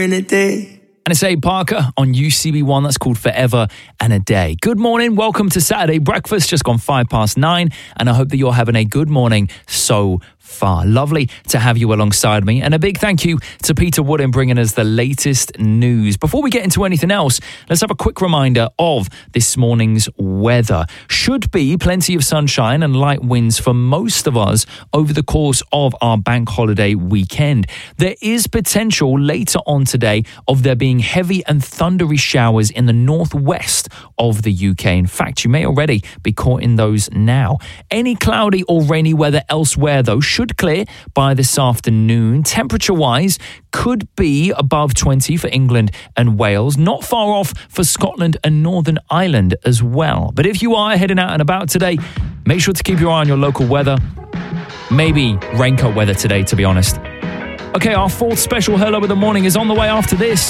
and a day. And it's Abe Parker on UCB1. That's called Forever and a Day. Good morning. Welcome to Saturday Breakfast. Just gone 9:05. And I hope that you're having a good morning so far. Lovely to have you alongside me. And a big thank you to Peter Wood in bringing us the latest news. Before we get into anything else, let's have a quick reminder of this morning's weather. Should be plenty of sunshine and light winds for most of us over the course of our bank holiday weekend. There is potential later on today of there being heavy and thundery showers in the northwest of the UK. In fact, you may already be caught in those now. Any cloudy or rainy weather elsewhere, though, should clear by this afternoon. Temperature-wise, could be above 20 for England and Wales. Not far off for Scotland and Northern Ireland as well. But if you are heading out and about today, make sure to keep your eye on your local weather. Maybe raincoat weather today, to be honest. Okay, our fourth special Hello in the Morning is on the way after this.